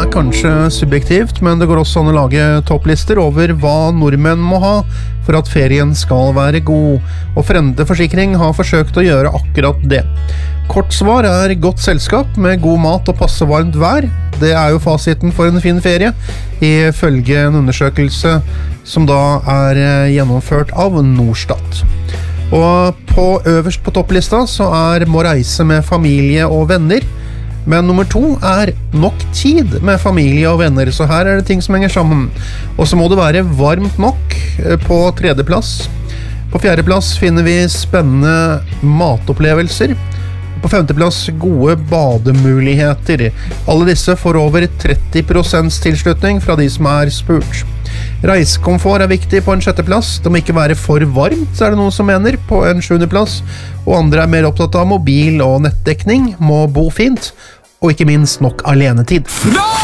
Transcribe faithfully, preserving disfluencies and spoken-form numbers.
er kanskje subjektivt, men det går også an å lage topplister over hva nordmenn må ha for at ferien skal være god, og Frende Forsikring har forsøkt å gjøre akkurat det. Kort svar er godt selskap med god mat og passe varmt vær. Det er jo fasiten for en fin ferie, ifølge en undersøkelse som da er gjennomført av Norstat. Og på øverst på topplista så er må reise med familie og venner, men nummer to er nok tid med familie og venner, så her er det ting som henger sammen. Og så må det være varmt nok på tredjeplass. På fjerdeplass finner vi spennende matopplevelser. På femteplass gode bademuligheter. Alle disse får over tretti prosent tilslutning fra de som er spurt. Reisekomfort er viktig på en sjetteplass. Det må ikke være for varmt, er det noen som mener, på en sjuendeplass. Og andre er mer opptatt av mobil og nettdekning, må bo fint, og ikke minst nok alenetid.